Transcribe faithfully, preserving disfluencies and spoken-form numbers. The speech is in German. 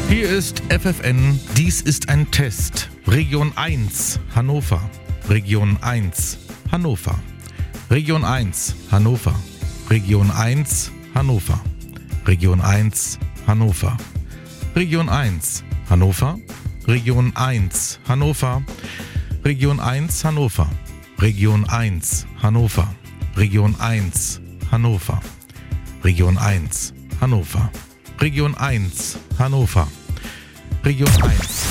Hier ist F F N, dies ist ein Test. Region eins, Hannover. Region eins, Hannover. Region eins, Hannover. Region eins, Hannover. Region eins, Hannover. Region eins, Hannover. Region eins, Hannover. Region eins, Hannover. Region eins, Hannover. Region eins, Hannover. Region eins, Hannover. Region eins, Hannover. Region eins.